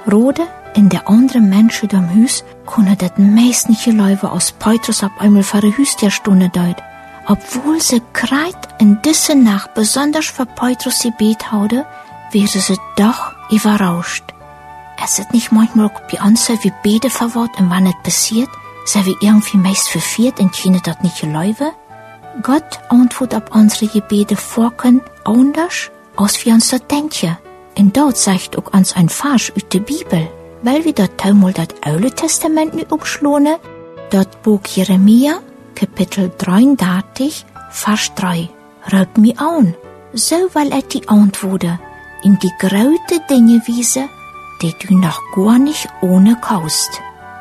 Rode in der anderen Menschen dem Hus können das meist nicht Leute aus Petrus ab einmal vor der Hus der Stunde deut. Obwohl sie kreit in diese Nacht besonders für Petrus gebet haude, wäre sie doch überrascht. Es ist nicht manchmal auch bei uns, wie Bete verwort und wann es passiert, sei wir irgendwie meist verfehlt und können das nicht Leute? Gott antwortet auf unsere Gebete vorken anders, als wir uns das denken. Und dort sagt auch uns ein Vers aus der Bibel, weil wir dort einmal das Alte Testament nicht umschlohne, dort Buch Jeremia, Kapitel 33, Vers 3. Rüb mi an, so weil die antworte, in die große Dinge wiese, die du noch gar nicht ohne kaust.